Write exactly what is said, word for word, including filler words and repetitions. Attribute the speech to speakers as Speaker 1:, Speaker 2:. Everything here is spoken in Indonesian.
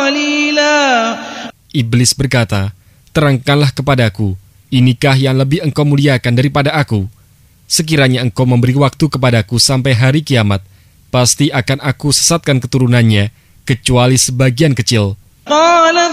Speaker 1: قليلا.
Speaker 2: Iblis berkata, terangkanlah kepadaku, inikah yang lebih engkau muliakan daripada aku? Sekiranya engkau memberi waktu kepadaku sampai hari kiamat, pasti akan aku sesatkan keturunannya, kecuali sebagian kecil.
Speaker 1: قال